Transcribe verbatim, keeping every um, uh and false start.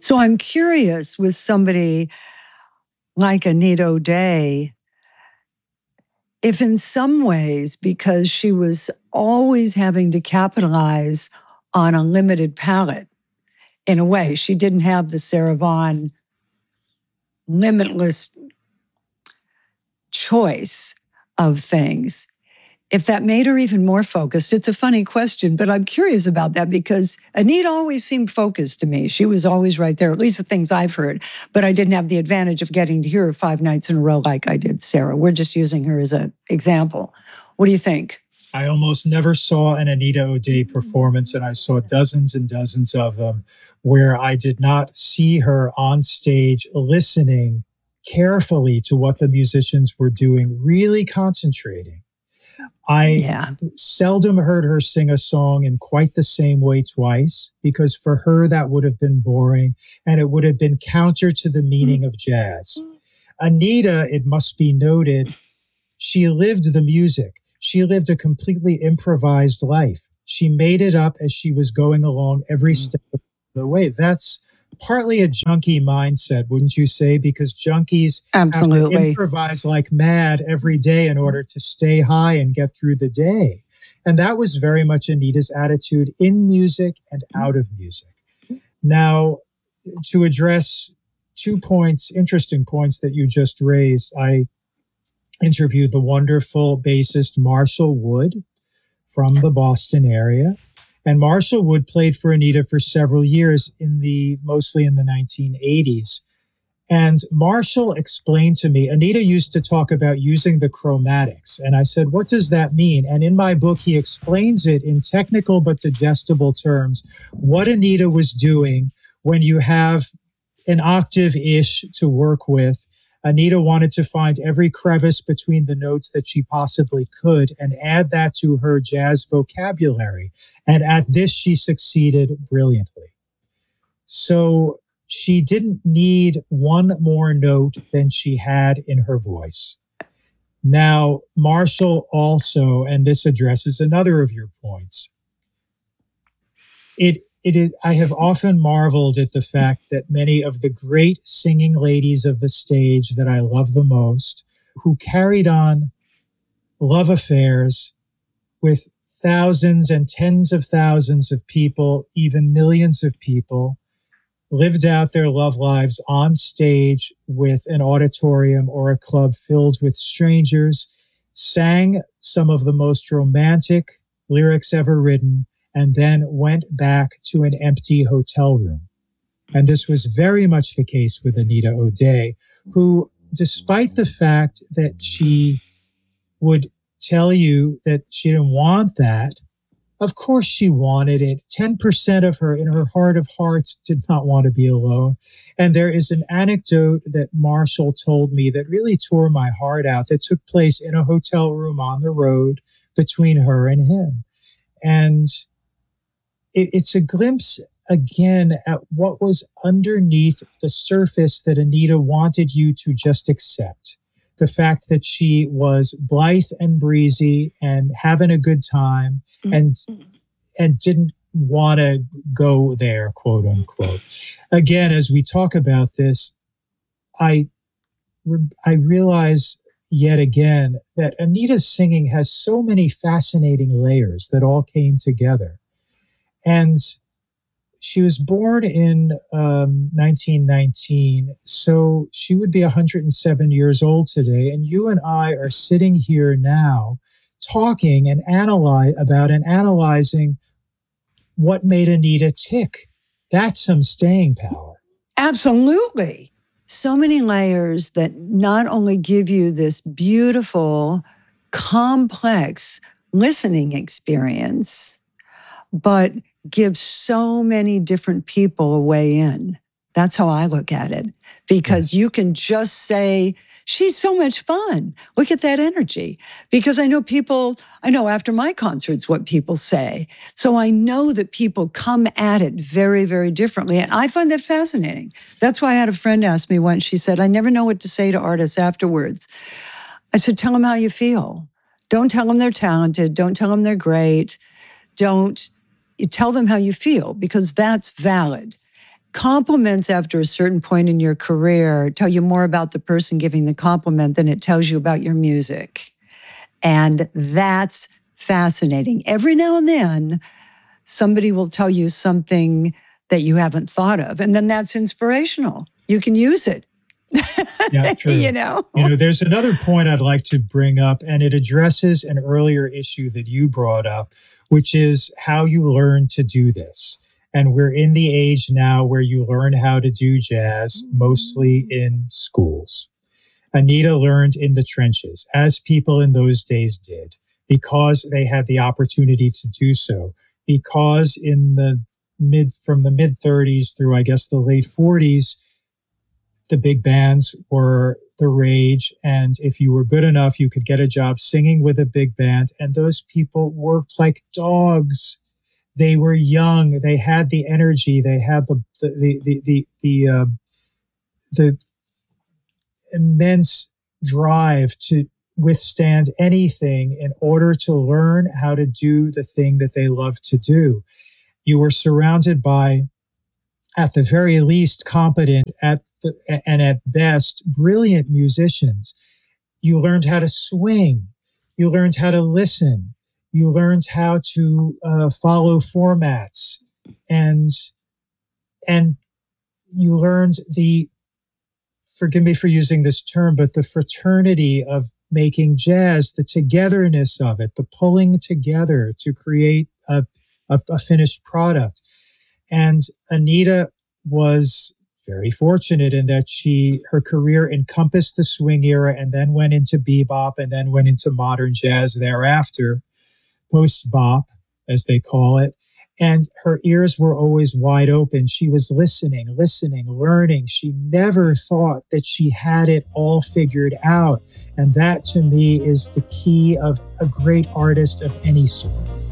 So I'm curious with somebody like Anita O'Day, if in some ways, because she was always having to capitalize on a limited palette, in a way, she didn't have the Sarah Vaughan limitless choice of things. If that made her even more focused, it's a funny question, but I'm curious about that because Anita always seemed focused to me. She was always right there, at least the things I've heard, but I didn't have the advantage of getting to hear her five nights in a row like I did Sarah. We're just using her as an example. What do you think? I almost never saw an Anita O'Day performance, and I saw dozens and dozens of them where I did not see her on stage listening carefully to what the musicians were doing, really concentrating. I yeah. seldom heard her sing a song in quite the same way twice, because for her that would have been boring and it would have been counter to the meaning of jazz. Anita, it must be noted, she lived the music. She lived a completely improvised life. She made it up as she was going along every step of the way. That's partly a junkie mindset, wouldn't you say? Because junkies Absolutely. have to improvise like mad every day in order to stay high and get through the day. And that was very much Anita's attitude in music and out of music. Now, to address two points, interesting points that you just raised, I interviewed the wonderful bassist Marshall Wood from the Boston area. And Marshall Wood played for Anita for several years, in the mostly in the nineteen eighties. And Marshall explained to me, Anita used to talk about using the chromatics. And I said, what does that mean? And in my book, he explains it in technical but digestible terms, what Anita was doing when you have an octave-ish to work with. Anita wanted to find every crevice between the notes that she possibly could and add that to her jazz vocabulary. And at this, she succeeded brilliantly. So she didn't need one more note than she had in her voice. Now, Marshall also, and this addresses another of your points, it It is, I have often marveled at the fact that many of the great singing ladies of the stage that I love the most, who carried on love affairs with thousands and tens of thousands of people, even millions of people, lived out their love lives on stage with an auditorium or a club filled with strangers, sang some of the most romantic lyrics ever written, and then went back to an empty hotel room. And this was very much the case with Anita O'Day, who, despite the fact that she would tell you that she didn't want that, of course she wanted it. ten percent of her, in her heart of hearts, did not want to be alone. And there is an anecdote that Marshall told me that really tore my heart out, that took place in a hotel room on the road between her and him. And it's a glimpse, again, at what was underneath the surface that Anita wanted you to just accept. The fact that she was blithe and breezy and having a good time and, and didn't want to go there, quote unquote. Again, as we talk about this, I, I realize yet again that Anita's singing has so many fascinating layers that all came together. And she was born in um, nineteen nineteen, so she would be one hundred seven years old today. And you and I are sitting here now talking and analyze about and analyzing what made Anita tick. That's some staying power. Absolutely. So many layers that not only give you this beautiful, complex listening experience, but give so many different people a way in. That's how I look at it. Because you can just say, she's so much fun. Look at that energy. Because I know people, I know after my concerts what people say. So I know that people come at it very, very differently. And I find that fascinating. That's why I had a friend ask me once, she said, I never know what to say to artists afterwards. I said, tell them how you feel. Don't tell them they're talented. Don't tell them they're great. Don't You tell them how you feel, because that's valid. compliments after a certain point in your career tell you more about the person giving the compliment than it tells you about your music. And that's fascinating. Every now and then, somebody will tell you something that you haven't thought of, and then that's inspirational. You can use it. Yeah, true. You know? You know, there's another point I'd like to bring up, and it addresses an earlier issue that you brought up, which is how you learn to do this. And we're in the age now where you learn how to do jazz mostly in schools. Anita learned in the trenches, as people in those days did, because they had the opportunity to do so. Because in the mid, from the mid thirties through, I guess, the late forties, the big bands were the rage. And if you were good enough, you could get a job singing with a big band. And those people worked like dogs. They were young. They had the energy. They had the the the the the, the, uh, the immense drive to withstand anything in order to learn how to do the thing that they love to do. You were surrounded by, at the very least, competent at the, and at best, brilliant musicians. You learned how to swing. You learned how to listen. You learned how to uh, follow formats, and and you learned the, forgive me for using this term, but the fraternity of making jazz, the togetherness of it, the pulling together to create a, a, a finished product. And Anita was very fortunate in that she, her career encompassed the swing era and then went into bebop and then went into modern jazz thereafter. Post-bop, as they call it. And her ears were always wide open. She was listening, listening, learning. She never thought that she had it all figured out. And that, to me, is the key of a great artist of any sort.